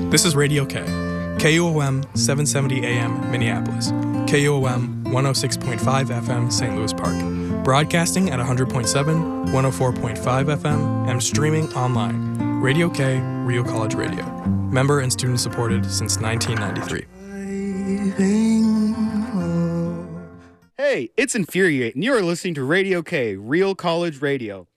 This is Radio K, KUOM 770 AM Minneapolis, KUOM 106.5 FM St. Louis Park, broadcasting at 100.7, 104.5 FM, and streaming online. Radio K, Real College Radio. Member and student supported since 1993. Hey, it's Infuriate, and you are listening to Radio K, Real College Radio.